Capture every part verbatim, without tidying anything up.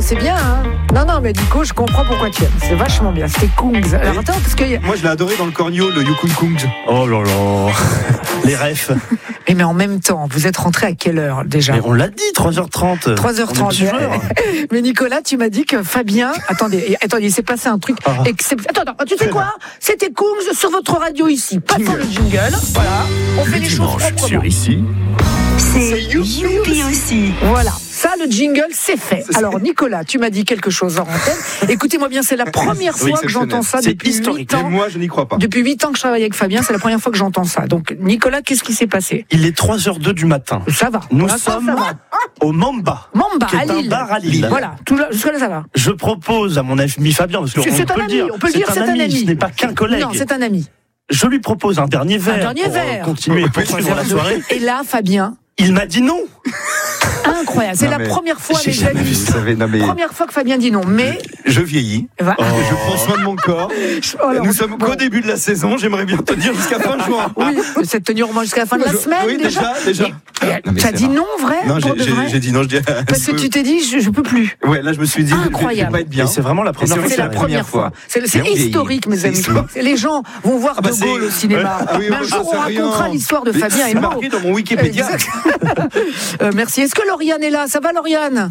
c'est bien, hein. Non, non, mais Nico, je comprends pourquoi tu aimes. C'est vachement bien. C'était Kungs. Alors attends, parce que. Moi, je l'ai adoré dans le cornio, le Yukun Kungs. Oh là là. Les refs. Et mais en même temps, vous êtes rentré à quelle heure déjà? Mais on l'a dit, trois heures trente. trois heures trente. Mais Nicolas, tu m'as dit que Fabien. Attendez, attendez, il s'est passé un truc Ah. exceptionnel. Attends, attends, tu sais quoi? C'était Kungs sur votre radio ici. Passons le jingle. Voilà. On fait Le les choses dimanche proprement. sur ici. C'est Youpi aussi. Voilà, ça le jingle c'est fait. Alors Nicolas, tu m'as dit quelque chose en antenne. Écoutez-moi bien, c'est la première Oui, fois que j'entends ça c'est depuis historique. huit Mais ans. moi, je n'y crois pas. Depuis huit ans que je travaille avec Fabien, c'est la première fois que j'entends ça. Donc Nicolas, qu'est-ce qui s'est passé? Il est trois heures deux du matin. Ça va. Nous Pour l'instant, sommes ça va. au Mamba. Mamba qui est à un Lille. bar à Lille. Voilà, tout là, jusque-là ça va. Je propose à mon ami Fabien, parce que C'est- on c'est peut un le ami, dire, on peut le dire, c'est un ami. ce n'est pas qu'un collègue. Non, c'est un ami. Je lui propose un dernier verre. dernier pour, euh, verre. continuer et poursuivre la soirée. Et là, Fabien, Il m'a dit non. incroyable. C'est Non, la mais première fois, j'ai les jamais amis. vu, vous savez, non, mais- Première fois que Fabien dit non, mais. Je vieillis. Va- Je prends soin de mon corps. Oh là, Nous on- sommes bon. qu'au début de la saison. J'aimerais bien te dire jusqu'à fin juin. Oui, cette tenue au moins jusqu'à la fin de la Je- semaine. oui, déjà, déjà. Mais- Non, mais T'as c'est dit rare. non, vrai? Non, pour j'ai- de vrai j'ai j'ai dit non. Je dis. Parce que tu t'es dit, je, je peux plus. Ouais, là, je me suis dit, je vais- je vais Incroyable. pas être bien. Et c'est vraiment la première c'est fois. C'est que la ça première fois. C'est c'est Mais on historique, mes vieillit. amis. C'est historique. C'est- Les gens vont voir Ah bah De c'est- Gaulle au cinéma. Ah oui, Mais un moi, jour, j'en on sais rien. racontera l'histoire de Mais Fabien c'est et Maud. marqué dans mon Wikipédia. Exact. Euh, merci. Est-ce que Lauriane est là? Ça va, Lauriane?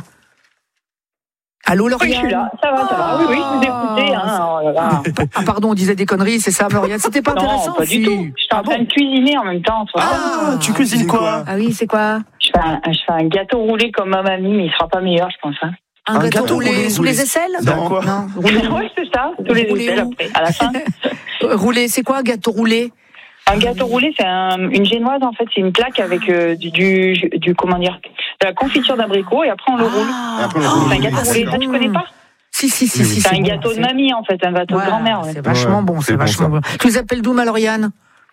Allô, Oui, Lauriane? je suis là, ça va, ça va. Oui, oui, je vous écoutais. Hein. Oh là là. Ah, pardon, on disait des conneries, c'est ça, Lauriane? C'était pas intéressant? Non, pas si. du tout. J'étais en Ah bon? train de cuisiner en même temps. Toi. Ah, tu cuisines quoi? Ah oui, c'est quoi? Je, fais un, je fais un gâteau roulé comme ma mamie, mais il sera pas meilleur, je pense. Hein. Un, Un gâteau, gâteau roulé, roulé sous sous les les- aisselles? Dans quoi? Non, roulé. Oui, c'est ça, tous les Roulé aisselles où? après, à la fin. Euh, roulé, c'est quoi un gâteau roulé? Un gâteau roulé, c'est un, une génoise, en fait, c'est une plaque avec euh, du, du, du, comment dire, de la confiture d'abricot et après on le roule. Ah, Et après, on le oh, roule. C'est un gâteau ah, roulé, c'est ça tu bon. connais pas? Si, si, si, Oui, si. oui. C'est un bon, gâteau de c'est- mamie, en fait, un gâteau Ouais, de grand-mère. Ouais. C'est vachement Ouais, bon, c'est c'est bon, vachement ça. bon. Tu les appelles d'où, ma Lauriane?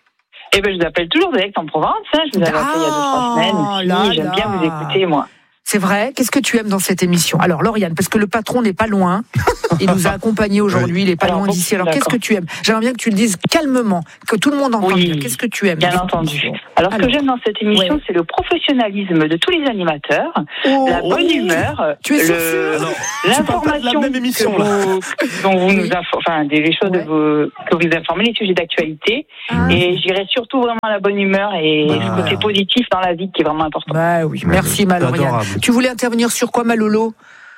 Eh ben, je vous appelle toujours d'Aix-en-Provence, hein. Je vous avais appelé il y a deux, trois semaines. Ah, aussi. là, J'aime là. bien vous écouter, moi. C'est vrai. Qu'est-ce que tu aimes dans cette émission? Alors, Lauriane, parce que le patron n'est pas loin. Il nous a accompagnés aujourd'hui. Il n'est pas Alors, loin bon, d'ici. Alors, qu'est-ce d'accord. que tu aimes? J'aimerais bien que tu le dises calmement, que tout le monde entende. Oui, bien. Qu'est-ce que tu aimes? dans Bien cette entendu. émission Alors, ce Alors. que j'aime dans cette émission, Ouais. c'est le professionnalisme de tous les animateurs, Oh, la bonne humeur, Tu es sûr, le- sûr tu parles pas de la l'information même émission, que vous, dont vous nous info- enfin, des les choses Ouais. de vos, que vous informez, les sujets d'actualité. Ah. Et j'irai surtout vraiment à la bonne humeur et Bonne le humeur. côté positif dans la vie qui est vraiment important. Bah oui, merci, ma Lauriane. adorable. Tu voulais intervenir sur quoi, ma Lolo?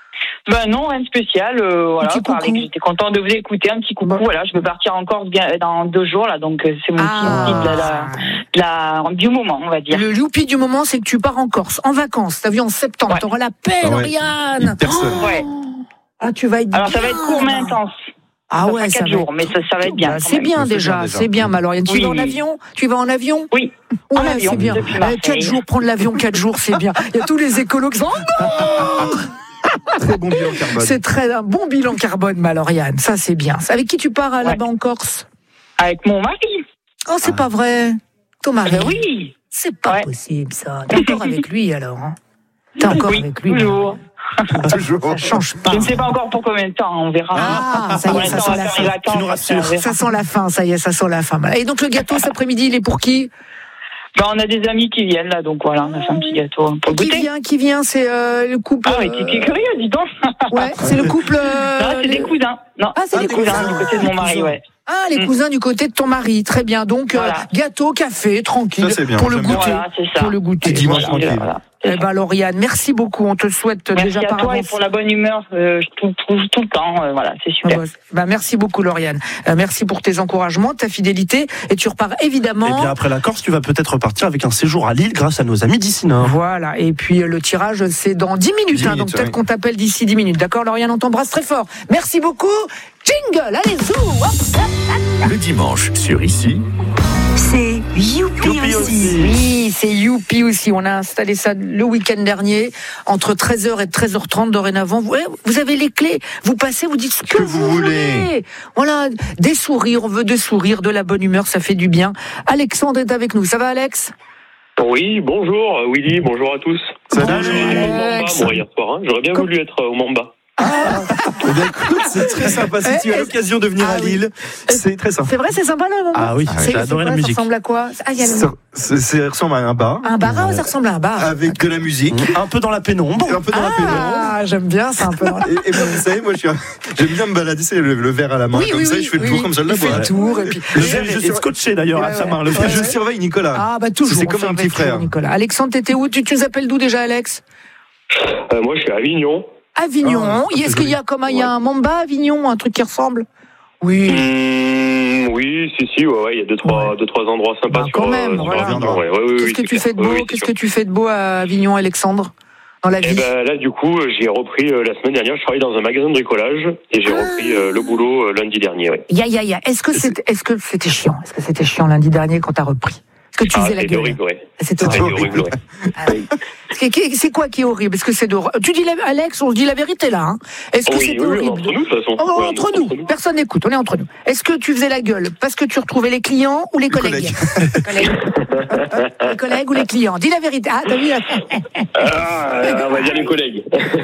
Ben non, rien de spécial. Euh, voilà, petit parler coucou. que j'étais content de vous écouter. Un petit coucou. Bon. Voilà, je vais partir encore bien dans deux jours là, donc euh, c'est mon Ah. petit petit de la, de la, du moment, on va dire. Le loupi du moment, c'est que tu pars en Corse, en vacances. T'as vu en septembre, Ouais. t'auras la paix, Ah ouais. Lauriane. Personne. Oh. Ouais. Ah, tu vas être Alors ça va bien, être court mais là. intense. Ah Ça ouais, fera ça quatre va jours, mais ça, ça va être bien. Bah, quand c'est même. bien C'est déjà, bien, déjà. c'est bien, ma Lauriane. Tu Oui. vas en avion? Tu vas en avion? Oui. Ouais, En avion, c'est bien. depuis Eh, Marseille. quatre jours, prendre l'avion quatre jours, c'est bien. Il y a tous les écolos qui sont. Oh non, Très bon bilan carbone. c'est très un bon bilan carbone, ma Lauriane. Ça, c'est bien. Avec qui tu pars à là-bas en Corse? Avec mon mari. Oh, c'est pas vrai. Ton mari? Ben oui. C'est pas Ouais. possible, ça. T'es encore avec lui, alors, hein? T'es encore Oui, avec lui? toujours. Toujours. Ça change pas. Je ne sais pas encore pour combien de temps, on verra. Ah, ça y Pour est, ça l'instant, sent on va la faire les fin. vacances, Tu nous rassures. on verra. Ça sent la fin, ça y est, ça sent la fin. Et donc, le gâteau cet après-midi, il est pour qui? Ben, on a des amis qui viennent là, donc voilà, on a fait un petit gâteau pour Qui goûter. vient? Qui vient? C'est euh, le couple. Ah oui, t'es t'es curieux, dis donc. Ouais, c'est le couple. euh, Non, c'est les- des cousins. Non, Ah, c'est des des cousins, cousins. du côté de mon mari, Cousins. ouais. Ah, les Mm. cousins du côté de ton mari. Très bien. Donc, euh, Voilà. gâteau, café, tranquille. Ça, c'est bien, Pour le j'aime bien. goûter. Voilà, c'est ça. Pour le goûter. Petit dimanche Voilà. tranquille. Voilà, c'est Eh ça. ben, Lauriane, merci beaucoup. On te souhaite Merci déjà à par toi et avance. pour la bonne humeur, euh, je tout, tout, tout le temps, euh, voilà, c'est Ah super. bah, bah, merci beaucoup, Lauriane. Euh, merci pour tes encouragements, ta fidélité. Et tu repars évidemment. Et bien après la Corse, tu vas peut-être repartir avec un séjour à Lille grâce à nos amis d'ici Nord. Voilà. Et puis, euh, le tirage, c'est dans dix minutes. dix hein, donc, minutes, peut-être oui. qu'on t'appelle d'ici dix minutes. D'accord, Lauriane, on t'embrasse très fort. Merci beaucoup. Jingle, allez, zou, hop, hop. Le dimanche sur ici. C'est Youpi Youpi aussi. aussi. Oui, c'est Youpi aussi. On a installé ça le week-end dernier, entre treize heures et treize heures trente dorénavant. Vous, vous avez les clés. Vous passez, vous dites ce que, que vous voulez. Voilà, des sourires. On veut des sourires, de la bonne humeur, ça fait du bien. Alexandre est avec nous. Ça va, Alex? Oui, bonjour euh, Willy, bonjour à tous. Salut. Bonjour, au Mamba, Alex. moi, hier soir, hein. J'aurais bien Comme- voulu être euh, au Mamba. Eh bien, écoute, c'est très sympa. Si tu as l'occasion de venir Ah à oui. Lille, c'est très sympa. C'est vrai, c'est sympa là, non? Ah oui, C'est- j'ai c'est adoré quoi, la musique. Ça ressemble à quoi? Ah, il y a le- Ça, c'est- ça ressemble à un bar. un bar, ah, ça ressemble à un bar. Avec de la musique. Un peu dans la pénombre. Et un peu dans la pénombre. Ah, j'aime bien, c'est un peu. Et, et moi, vous savez, moi, je suis un- j'aime bien me balader, c'est le, le verre à la main, Oui, comme oui, ça, oui, et je fais le oui, tour oui. comme ça de la Il fait boîte. le tour, et puis. Le Je- verre je est suis- scotché d'ailleurs à Ouais, sa ouais. main. Le Et verre. je surveille Nicolas. Ah, bah toujours. C'est on comme un surveille petit frère. toujours, Nicolas. Alexandre, t'étais où? Tu, tu nous appelles d'où déjà, Alex? Euh, moi, je suis à Avignon. Avignon. Ah, Et Est-ce qu'il y a comme un, il y a un Mamba à Avignon, un truc qui ressemble? Oui. Mmh, oui, si, si, ouais, ouais, il y a deux, trois, deux, trois endroits sympas Bah, sur, quand même, euh, sur voilà. Avignon. Ouais, ouais, ouais, Qu'est-ce oui, que c'est tu clair. fais de Oui, beau? oui, c'est Qu'est-ce sûr. que tu fais de beau à Avignon, Alexandre? Dans la Eh vie? ben là, du coup, euh, j'ai repris euh, la semaine dernière. Je travaillais dans un magasin de bricolage et j'ai Ah. repris euh, le boulot euh, lundi dernier. Ouais. Ya, ya, ya. Est-ce que c'était, est-ce que c'était chiant? Est-ce que c'était chiant lundi dernier quand t'as repris? Est-ce que tu Ah, faisais la c'était gueule? horrible, ouais. C'était C'était horrible. horrible, ouais. Ah oui. C'est c'est quoi qui est horrible? Est-ce que c'est de... Tu dis, la... Alex, on se dit la vérité là, hein? Est-ce que Oui, c'était oui, oui, horrible? entre nous, de toute façon. Oh, Ouais, entre nous, personne n'écoute, on est entre nous. Est-ce que tu faisais la gueule parce que tu retrouvais les clients ou les collègues? Les collègues. Les collègues ou les clients? Dis la vérité. Ah, t'as vu? Ah, on va dire les collègues.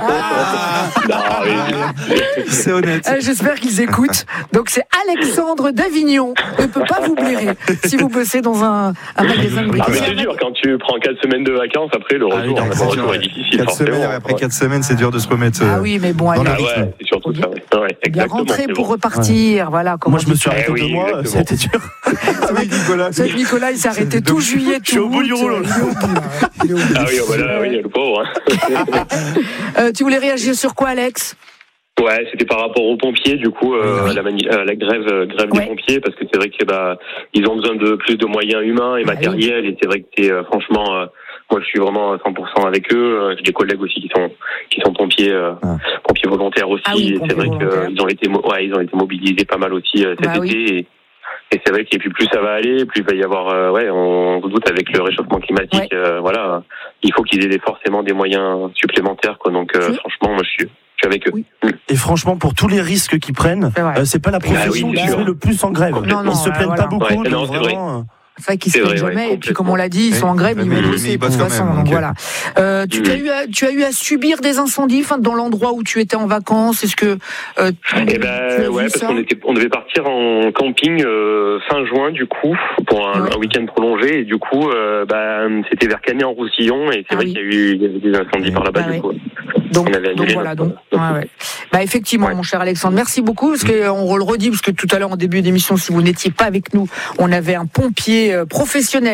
Ah. Non, oui. C'est honnête. Euh, J'espère qu'ils écoutent. Donc c'est Alexandre d'Avignon. Ne peut pas vous blairer si vous bossez dans un, un magasin de Ah, mais bricolage. c'est dur, quand tu prends quatre semaines de vacances, après, le Ah oui, retour, non, le c'est retour dur. est difficile, Quatre forcément. semaines, après Ouais. quatre semaines, c'est dur de se remettre. Ah euh, oui, mais bon, dans allez, le Ah rythme. ouais, c'est surtout ça. Ouais, ouais bien exactement. rentrer c'est pour bon. repartir. Voilà. comment Moi, je me on suis dit. arrêté Eh oui, deux mois. exactement. C'était dur. Ah oui, Nicolas. C'est que Nicolas, il s'est arrêté tout juillet, tout Je suis au bout du août, rouleau, euh, là. il est au bout, là. Il est au bout. Ah oui, oh, bah là, oui, le pauvre. Hein. Euh, tu voulais réagir sur quoi, Alex? Ouais, c'était par rapport aux pompiers, du coup, euh, Oui. la, mani- euh, la grève, euh, grève Ouais. des pompiers, parce que c'est vrai que bah ils ont besoin de plus de moyens humains et Ah matériels, et c'est vrai que c'est euh, franchement, euh, moi je suis vraiment à cent pour cent avec eux. Euh, J'ai des collègues aussi qui sont qui sont pompiers, euh, Ah. pompiers volontaires aussi. Ah oui, et pompiers c'est vrai volontaires. qu'ils ont été, mo- ouais, ils ont été mobilisés pas mal aussi euh, cet Bah été. oui. Et, et c'est vrai que puis plus ça va aller, plus il va y avoir, euh, ouais, on se doute avec le réchauffement climatique, Ouais. euh, voilà, il faut qu'ils aient des- forcément des moyens supplémentaires, quoi. Donc euh, Oui. franchement, moi je suis, je suis avec eux. Oui. Et franchement, pour tous les risques qu'ils prennent, C'est vrai. euh, c'est pas la profession Ah oui, c'est qui sûr. fait le plus en grève. Non, non, Ils se ouais, plaignent voilà. pas beaucoup. Ouais, donc non, c'est vrai. vraiment, euh, C'est vrai qu'ils se C'est plaignent vrai, ouais, jamais. Et puis, complètement. comme on l'a dit, ils sont en grève, Mais ils oui, vont mais bosser ils de toute bossent quand façon. même, Donc donc, voilà. Euh, tu, Mm. t'as eu à, tu as eu à subir des incendies, enfin, dans l'endroit où tu étais en vacances. Est-ce que euh, tu, Eh tu as ben vu ouais, parce ça qu'on était, on devait partir en camping euh, fin juin du coup pour un, Ouais. un week-end prolongé et du coup euh, bah, c'était vers Canet-en-Roussillon et c'est Ah vrai oui. qu'il y a eu, il y avait des incendies par là-bas Ah du oui. coup. Donc, On avait annulé donc voilà, notre- donc, ouais, ouais. Bah, effectivement, Ouais. mon cher Alexandre, merci beaucoup, parce que on le redit, parce que tout à l'heure, en début d'émission, si vous n'étiez pas avec nous, on avait un pompier euh, professionnel